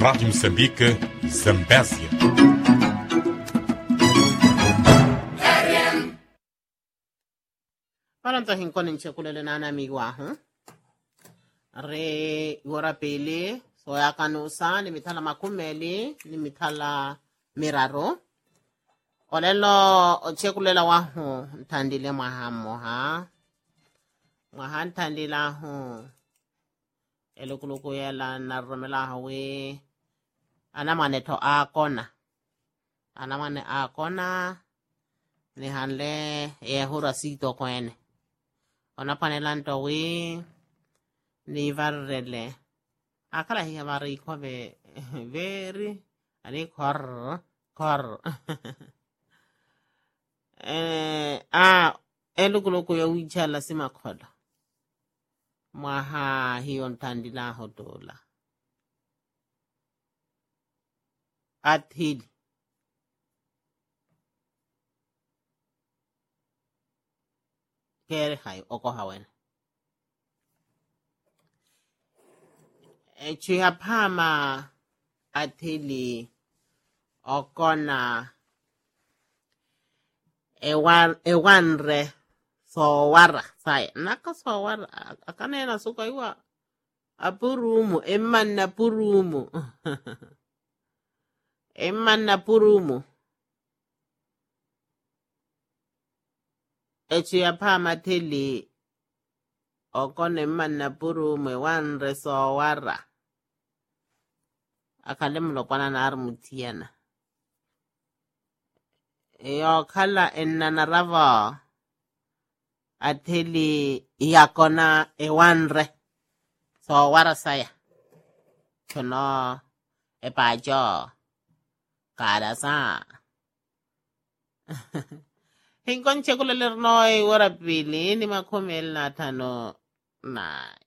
Rádio Moçambique, Zambésia. Parang tahin ko ninyo kulala na namigwa, Re gora pele, soya kanusa, limitala makumeli, limitala miraro. Olelo, ochekulela waho, ntandile mahamo, Mahan tandila ho. Elukuluku yela narumela hawe. Anamane to akona. Anamane akona. Ni hanle hura sito kwene. Onapanelanto we. Ni varrele. Akala hiya mari ko be very. Ani kor. Elukuluku ya wijala sima koda. Maha hiyo ntandila hodola. Athili. Kere hai oko hawen. Chuya pama athili okona ewanre sowara sai naka sowara akanena suka iwa apurumu emanna purumu Chuya thili okona emanna purumu ewanre sowara akalemlo kwana na armutiana yo khala enanarava athili yakona ewanre sowara saya chono epajo kada sa hinkon chekuleler noi wara pili ni makomel na tano na